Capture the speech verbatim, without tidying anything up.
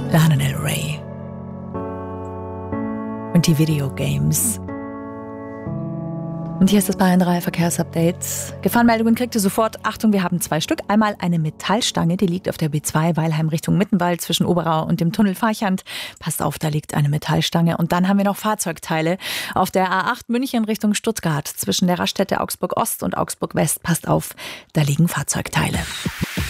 Lana Del Rey. Und die Videogames. Und hier ist das Bayern drei Verkehrsupdate. Gefahrenmeldungen kriegt ihr sofort. Achtung, wir haben zwei Stück. Einmal eine Metallstange, die liegt auf der B zwei Weilheim Richtung Mittenwald zwischen Oberau und dem Tunnel Farchand. Passt auf, da liegt eine Metallstange. Und dann haben wir noch Fahrzeugteile auf der A acht München Richtung Stuttgart zwischen der Raststätte Augsburg Ost und Augsburg West. Passt auf, da liegen Fahrzeugteile.